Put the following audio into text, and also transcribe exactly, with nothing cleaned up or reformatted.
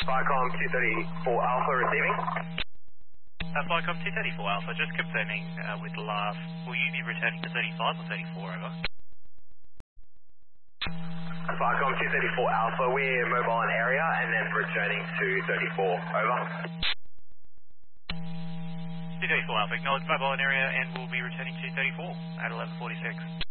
Viacom two thirty-four Alpha receiving. Uh, Viacom two thirty-four Alpha, just confirming uh, with L A F, will you be returning to thirty-five or thirty-four, over? Viacom two thirty-four Alpha, we're mobile in area and then returning to thirty-four, over. two thirty-four Alpha, acknowledge mobile in area and we'll be returning to thirty-four at eleven forty-six.